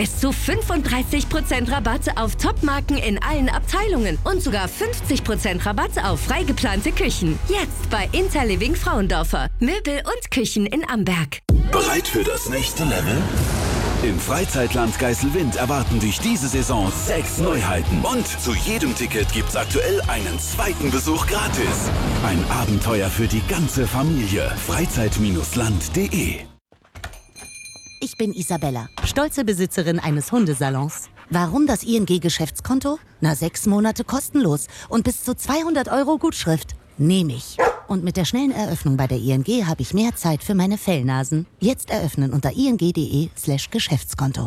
Bis zu 35% Rabatt auf Top-Marken in allen Abteilungen und sogar 50% Rabatt auf frei geplante Küchen. Jetzt bei Interliving Frauendorfer. Möbel und Küchen in Amberg. Bereit für das nächste Level? Im Freizeitland Geiselwind erwarten dich diese Saison 6 Neuheiten. Und zu jedem Ticket gibt's aktuell einen zweiten Besuch gratis. Ein Abenteuer für die ganze Familie. Freizeit-land.de. Ich bin Isabella, stolze Besitzerin eines Hundesalons. Warum das ING-Geschäftskonto? 6 Monate kostenlos und bis zu 200 € Gutschrift. Nehme ich. Und mit der schnellen Eröffnung bei der ING habe ich mehr Zeit für meine Fellnasen. Jetzt eröffnen unter ing.de/Geschäftskonto.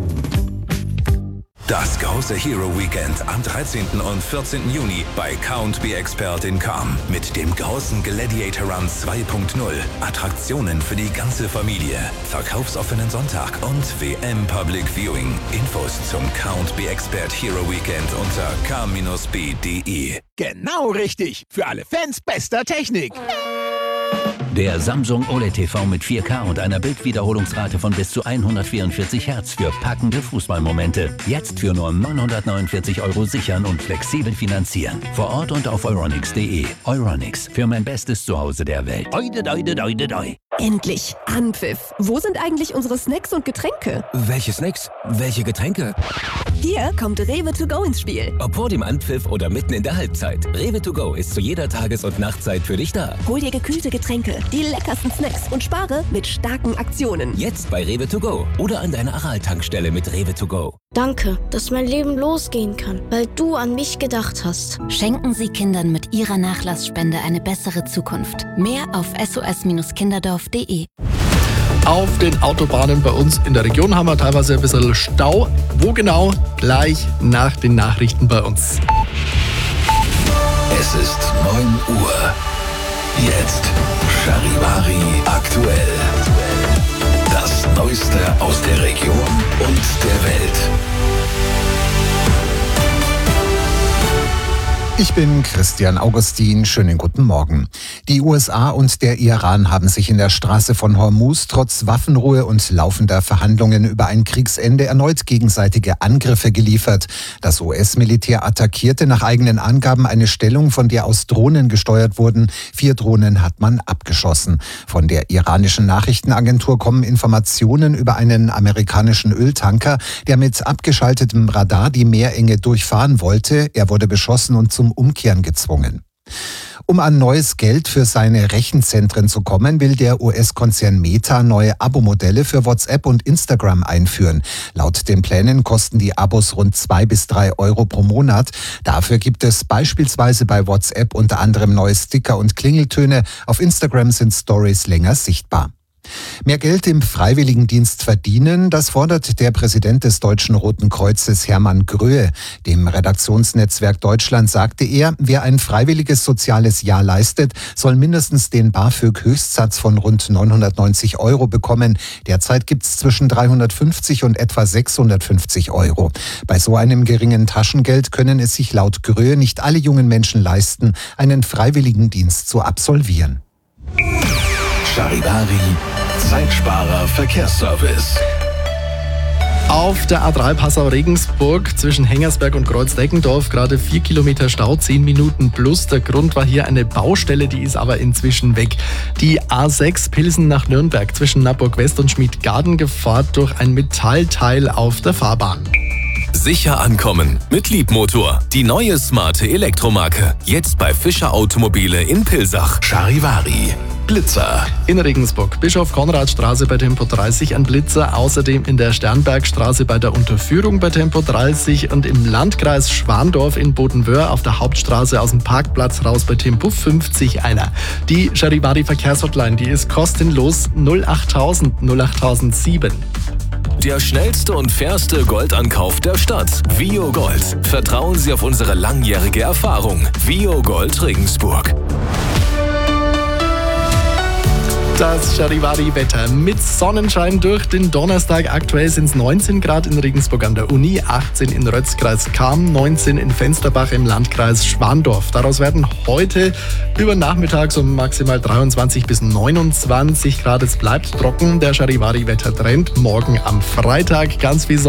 Das große Hero Weekend am 13. und 14. Juni bei Count.Be Expert in Cham. Mit dem großen Gladiator Run 2.0. Attraktionen für die ganze Familie. Verkaufsoffenen Sonntag und WM Public Viewing. Infos zum Count.Be Expert Hero Weekend unter k-b.de. Genau richtig. Für alle Fans bester Technik. Der Samsung OLED TV mit 4K und einer Bildwiederholungsrate von bis zu 144 Hertz für packende Fußballmomente. Jetzt für nur 949 € sichern und flexibel finanzieren. Vor Ort und auf euronics.de. Euronics, für mein bestes Zuhause der Welt. Oide, doide, doide, doi. Endlich Anpfiff. Wo sind eigentlich unsere Snacks und Getränke? Welche Snacks? Welche Getränke? Hier kommt Rewe to go ins Spiel. Ob vor dem Anpfiff oder mitten in der Halbzeit. Rewe to go ist zu jeder Tages- und Nachtzeit für dich da. Hol dir gekühlte Getränke, die leckersten Snacks und spare mit starken Aktionen. Jetzt bei Rewe to go oder an deiner Aral-Tankstelle mit Rewe to go. Danke, dass mein Leben losgehen kann, weil du an mich gedacht hast. Schenken Sie Kindern mit Ihrer Nachlassspende eine bessere Zukunft. Mehr auf sos-kinderdorf.de. Auf den Autobahnen bei uns in der Region haben wir teilweise ein bisschen Stau. Wo genau? Gleich nach den Nachrichten bei uns. Es ist 9 Uhr. Jetzt Charivari aktuell. Das Neueste aus der Region und der Welt. Ich bin Christian Augustin. Schönen guten Morgen. Die USA und der Iran haben sich in der Straße von Hormuz trotz Waffenruhe und laufender Verhandlungen über ein Kriegsende erneut gegenseitige Angriffe geliefert. Das US-Militär attackierte nach eigenen Angaben eine Stellung, von der aus Drohnen gesteuert wurden. 4 Drohnen hat man abgeschossen. Von der iranischen Nachrichtenagentur kommen Informationen über einen amerikanischen Öltanker, der mit abgeschaltetem Radar die Meerenge durchfahren wollte. Er wurde beschossen und zum Umkehren gezwungen. Um an neues Geld für seine Rechenzentren zu kommen, will der US-Konzern Meta neue Abo-Modelle für WhatsApp und Instagram einführen. Laut den Plänen kosten die Abos rund 2 bis 3 € pro Monat. Dafür gibt es beispielsweise bei WhatsApp unter anderem neue Sticker und Klingeltöne. Auf Instagram sind Stories länger sichtbar. Mehr Geld im Freiwilligendienst verdienen, das fordert der Präsident des Deutschen Roten Kreuzes, Hermann Gröhe. Dem Redaktionsnetzwerk Deutschland sagte er, wer ein freiwilliges soziales Jahr leistet, soll mindestens den BAföG-Höchstsatz von rund 990 € bekommen. Derzeit gibt es zwischen 350 und etwa 650 €. Bei so einem geringen Taschengeld können es sich laut Gröhe nicht alle jungen Menschen leisten, einen Freiwilligendienst zu absolvieren. Charivari, Zeitsparer Verkehrsservice. Auf der A3 Passau-Regensburg zwischen Hengersberg und Kreuz-Deckendorf gerade 4 Kilometer Stau, 10 Minuten plus. Der Grund war hier eine Baustelle, die ist aber inzwischen weg. Die A6 Pilsen nach Nürnberg zwischen Naburg West und Schmiedgarten gefahrt durch ein Metallteil auf der Fahrbahn. Sicher ankommen mit Liebmotor. Die neue smarte Elektromarke. Jetzt bei Fischer Automobile in Pilsach. Charivari. Blitzer. In Regensburg, Bischof-Konrad-Straße bei Tempo 30 ein Blitzer, außerdem in der Sternbergstraße bei der Unterführung bei Tempo 30 und im Landkreis Schwandorf in Bodenwöhr auf der Hauptstraße aus dem Parkplatz raus bei Tempo 50 einer. Die Charivari Verkehrshotline, die ist kostenlos 08000 08007. Der schnellste und fairste Goldankauf der Stadt. Vio Gold. Vertrauen Sie auf unsere langjährige Erfahrung. Vio Gold Regensburg. Das Charivari-Wetter mit Sonnenschein durch den Donnerstag. Aktuell sind es 19 Grad in Regensburg an der Uni, 18 in Rötzkreis Cham, 19 in Fensterbach im Landkreis Schwandorf. Daraus werden heute über Nachmittag so maximal 23 bis 29 Grad. Es bleibt trocken. Der Charivari-Wettertrend morgen am Freitag ganz wie